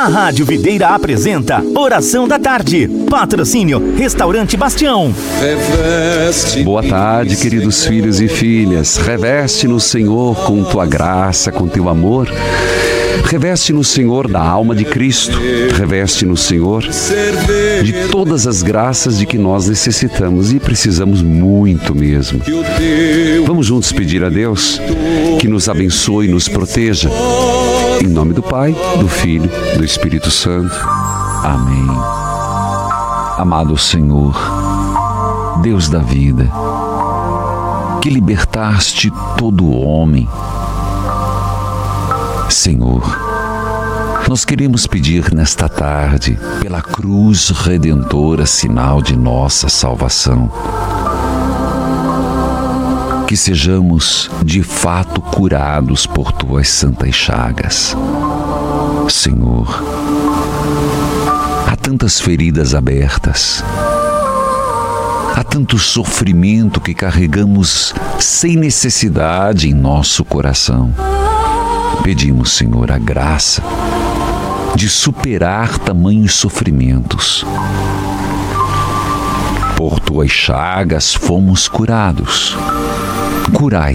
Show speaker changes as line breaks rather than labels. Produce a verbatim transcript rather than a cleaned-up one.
A Rádio Videira apresenta Oração da Tarde. Patrocínio Restaurante Bastião.
Boa tarde, queridos filhos e filhas. Reveste-nos, Senhor, com tua graça, com teu amor. Reveste-nos, Senhor, da alma de Cristo. Reveste-nos, Senhor, de todas as graças de que nós necessitamos e precisamos muito mesmo. Vamos juntos pedir a Deus que nos abençoe e nos proteja. Em nome do Pai, do Filho, do Espírito Santo. Amém. Amado Senhor, Deus da vida, que libertaste todo homem, Senhor, nós queremos pedir nesta tarde, pela cruz redentora, sinal de nossa salvação, que sejamos de fato curados por tuas santas chagas. Senhor, há tantas feridas abertas, há tanto sofrimento que carregamos sem necessidade em nosso coração. Pedimos, Senhor, a graça de superar tamanhos sofrimentos. Por tuas chagas fomos curados. Curai,